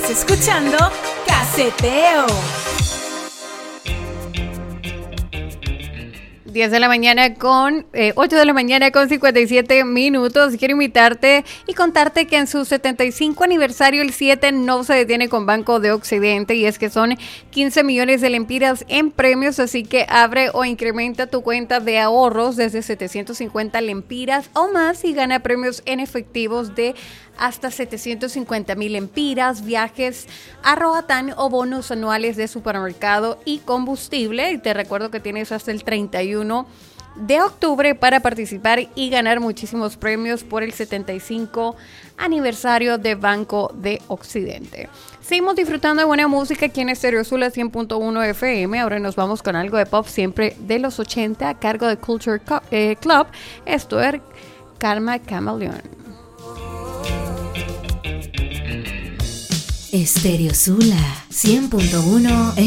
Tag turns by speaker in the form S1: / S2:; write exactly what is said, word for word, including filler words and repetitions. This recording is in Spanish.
S1: Estás escuchando Caseteo.
S2: diez de la mañana con, eh, ocho de la mañana con cincuenta y siete minutos. Quiero invitarte y contarte que en su setenta y cinco aniversario el siete no se detiene con Banco de Occidente, y es que son quince millones de lempiras en premios, así que abre o incrementa tu cuenta de ahorros desde setecientos cincuenta lempiras o más y gana premios en efectivos de hasta setecientos cincuenta mil lempiras, viajes a Roatán o bonos anuales de supermercado y combustible. Y te recuerdo que tienes hasta el treinta y uno de octubre para participar y ganar muchísimos premios por el setenta y cinco aniversario de Banco de Occidente. Seguimos disfrutando de buena música aquí en Estéreo Azul cien punto uno F M. Ahora nos vamos con algo de pop siempre de los ochenta a cargo de Culture Club. Esto es Karma Chameleon.
S3: Estéreo Azul cien punto uno